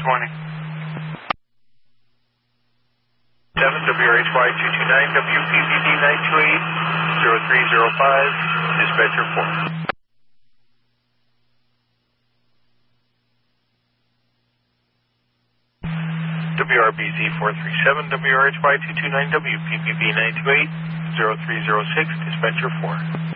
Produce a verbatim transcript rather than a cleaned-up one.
twenty. seven W R H Y two two nine W P B B nine two eight zero three zero five, dispatcher four. W R B Z four three seven W R H Y two two nine W P B B nine two eight zero three zero six, dispatcher four.